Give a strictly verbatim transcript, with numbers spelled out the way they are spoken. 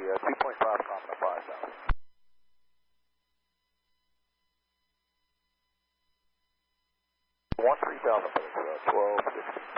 uh, two point five Common five thousand. One three thousand, uh, twelve fifty.